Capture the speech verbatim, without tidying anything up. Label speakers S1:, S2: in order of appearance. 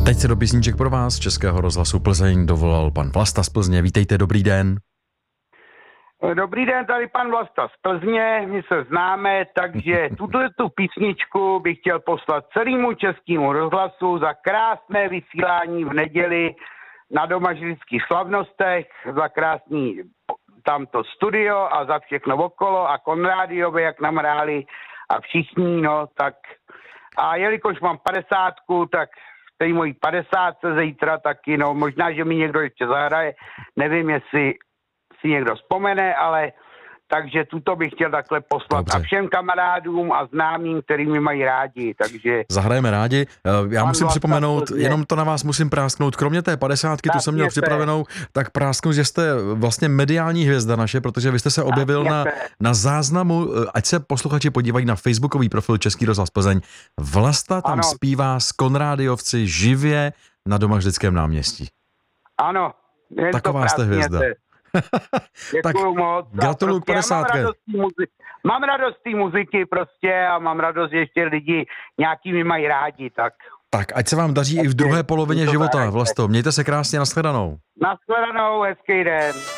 S1: Teď se do písniček pro vás z Českého rozhlasu Plzeň dovolal pan Vlasta z Plzně. Vítejte, dobrý den.
S2: Dobrý den, tady pan Vlasta z Plzně, my se známe, takže tuto tu písničku bych chtěl poslat celému Českému rozhlasu za krásné vysílání v neděli na domažlických slavnostech, za krásný tamto studio a za všechno okolo a Konrádiovi, jak nám hráli a všichni, no tak a jelikož mám padesátku, tak v té mojí padesátce zítra taky, no možná, že mi někdo ještě zahraje, nevím, jestli si někdo vzpomene, ale takže tuto bych chtěl takhle poslat
S1: Dobře.
S2: A všem kamarádům a známým, který mi mají rádi, takže...
S1: Zahrajeme rádi. Já
S2: Pan
S1: musím
S2: Vlasta
S1: připomenout,
S2: Plzně.
S1: jenom to na vás musím prásknout, kromě té padesátky, tu jsem měl
S2: Prásněte.
S1: připravenou, tak prásknu, že jste vlastně mediální hvězda naše, protože vy jste se objevil na,
S2: Prásněte.
S1: na záznamu, ať se posluchači podívají na facebookový profil Český rozhlas Plzeň. Vlasta tam
S2: Ano.
S1: zpívá s Konrádiovci živě na Domažlickém náměstí.
S2: Ano, jen
S1: Taková
S2: to
S1: jste hvězda.
S2: prásněte.
S1: Tak
S2: Děkuju moc. A
S1: gratuluju k
S2: prostě já mám
S1: padesátce.
S2: radost té muziky, mám radost té muziky prostě a mám radost, že ještě lidi nějaký mi mají rádi, tak
S1: Tak, ať se vám daří i v druhé polovině
S2: to
S1: života,
S2: tak.
S1: Vlasto. Mějte se krásně, nashledanou.
S2: nashledanou, hezký den.